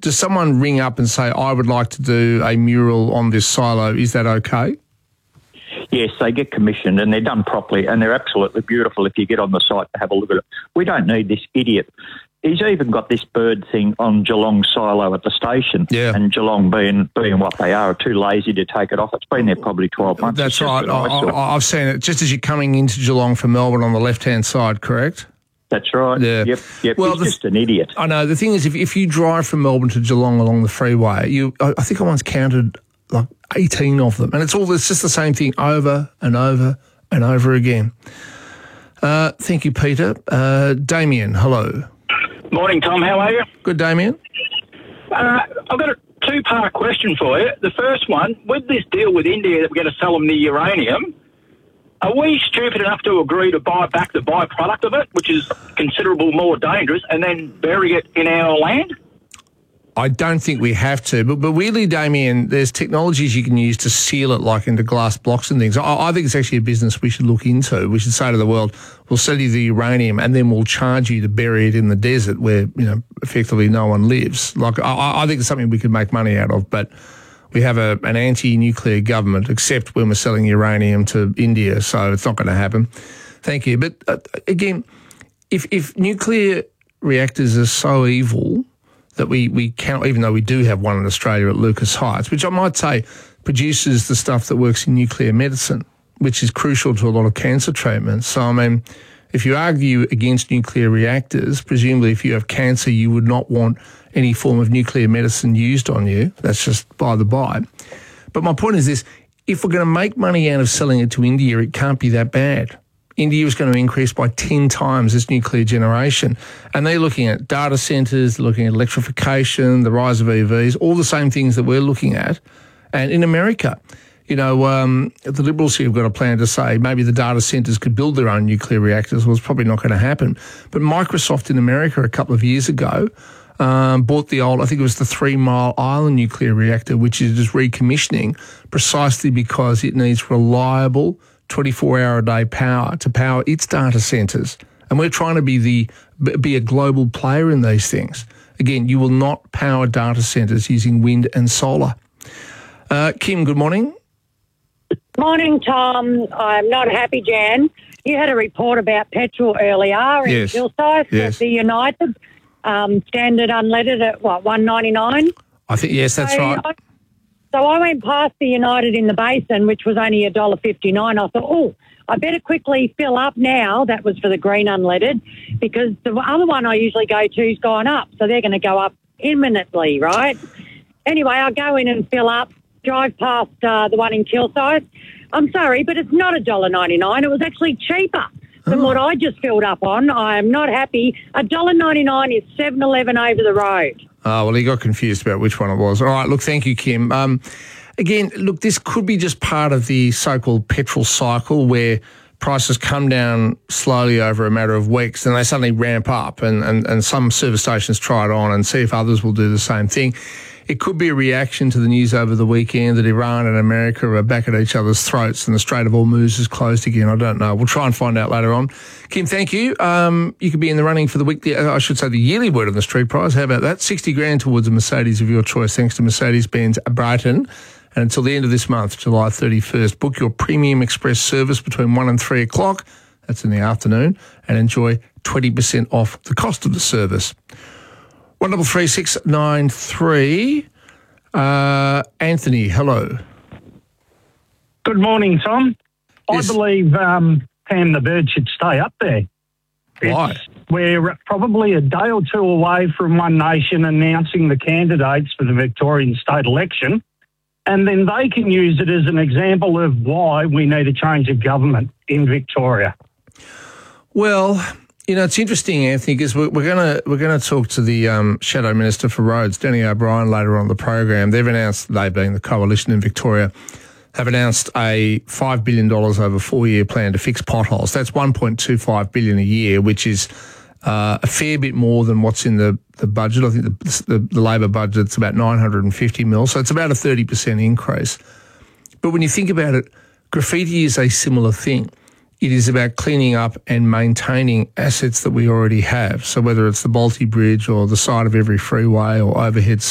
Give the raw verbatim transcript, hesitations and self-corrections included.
does someone ring up and say, I would like to do a mural on this silo? Is that okay? Yes, they get commissioned and they're done properly and they're absolutely beautiful if you get on the site to have a look at it. We don't need this idiot. He's even got this bird thing on Geelong silo at the station. Yeah. And Geelong, being being what they are, are too lazy to take it off. It's been there probably twelve months. That's right. I, I, I've seen it just as you're coming into Geelong from Melbourne on the left-hand side, correct? That's right. Yeah. Yep, yep. Well, He's the, just an idiot. I know. The thing is, if, if you drive from Melbourne to Geelong along the freeway, you I, I think I once counted like eighteen of them. And it's all it's just the same thing over and over and over again. Uh, thank you, Peter. Uh, Damien, hello. Morning, Tom. How are you? Good, Damien. Uh, I've got a two-part question for you. The first one, with this deal with India that we're going to sell them the uranium, are we stupid enough to agree to buy back the byproduct of it, which is considerable more dangerous, and then bury it in our land? I don't think we have to, but, but weirdly, Damien, there's technologies you can use to seal it, like into glass blocks and things. I, I think it's actually a business we should look into. We should say to the world, we'll sell you the uranium and then we'll charge you to bury it in the desert where, you know, effectively no one lives. Like, I, I think it's something we could make money out of, but we have a, an anti-nuclear government, except when we're selling uranium to India, so it's not going to happen. Thank you. But uh, again, if, if nuclear reactors are so evil that we, we can't, even though we do have one in Australia at Lucas Heights, which I might say produces the stuff that works in nuclear medicine, which is crucial to a lot of cancer treatments. So, I mean, if you argue against nuclear reactors, presumably if you have cancer, you would not want any form of nuclear medicine used on you. That's just by the by. But my point is this, if we're going to make money out of selling it to India, it can't be that bad. India is going to increase by ten times its nuclear generation. And they're looking at data centres, they're looking at electrification, the rise of E Vs, all the same things that we're looking at. And in America, you know, um, the Liberals here have got a plan to say maybe the data centres could build their own nuclear reactors. Well, it's probably not going to happen. But Microsoft in America a couple of years ago um, bought the old, I think it was the Three Mile Island nuclear reactor, which is just recommissioning precisely because it needs reliable twenty-four hour a day power to power its data centres. And we're trying to be the be a global player in these things. Again, you will not power data centres using wind and solar. Uh, Kim, good morning. Morning, Tom. I'm not happy, Jan. You had a report about petrol earlier in Yes. Kilsyth Yes. at the United. Um, standard unleaded at, what, one ninety-nine? I think, yes, that's so right. I, so I went past the United in the Basin, which was only one dollar fifty-nine. I thought, oh, I better quickly fill up now. That was for the green unleaded, because the other one I usually go to has gone up, so they're going to go up imminently, right? Anyway, I go in and fill up, drive past uh, the one in Kilsyth. I'm sorry, but it's not one dollar ninety-nine. It was actually cheaper than Oh. what I just filled up on. I am not happy. one dollar ninety-nine is seven eleven over the road. Oh, well, he got confused about which one it was. All right, look, thank you, Kim. Um, again, look, this could be just part of the so-called petrol cycle where prices come down slowly over a matter of weeks and they suddenly ramp up, and, and, and some service stations try it on and see if others will do the same thing. It could be a reaction to the news over the weekend that Iran and America are back at each other's throats and the Strait of Hormuz is closed again. I don't know. We'll try and find out later on. Kim, thank you. Um, you could be in the running for the weekly, I should say the yearly Word on the Street prize. How about that? sixty grand towards a Mercedes of your choice, thanks to Mercedes-Benz Brighton. And until the end of this month, July thirty-first, book your Premium Express service between one and three o'clock. That's in the afternoon. And enjoy twenty percent off the cost of the service. One double three six nine three. Uh, Anthony, hello. Good morning, Tom. Yes. I believe um, Pam the Bird should stay up there. Why? It's, we're probably a day or two away from One Nation announcing the candidates for the Victorian state election, and then they can use it as an example of why we need a change of government in Victoria. Well, you know, it's interesting, Anthony, because we're, we're going to we're going to talk to the um, Shadow Minister for Roads, Danny O'Brien, later on in the program. They've announced, they being the coalition in Victoria, have announced a five billion dollars over four-year plan to fix potholes. That's one point two five billion dollars a year, which is uh, a fair bit more than what's in the, the budget. I think the, the, the Labor budget's about nine hundred fifty mil, so it's about a thirty percent increase. But when you think about it, graffiti is a similar thing. It is about cleaning up and maintaining assets that we already have. So whether it's the Balti Bridge or the side of every freeway or overhead